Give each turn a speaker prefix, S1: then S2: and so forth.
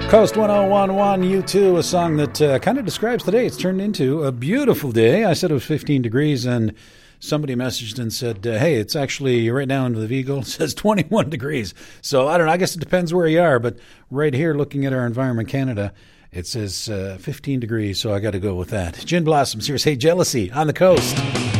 S1: Coast 1011 U2, a song that kind of describes today. It's turned into a beautiful day. I said it was 15 degrees, and somebody messaged and said, hey, it's actually right now into the Vigo. It says 21 degrees. So I don't know. I guess it depends where you are. But right here, looking at our Environment Canada, it says 15 degrees. So I got to go with that. Gin Blossoms, here's Hey Jealousy on the Coast.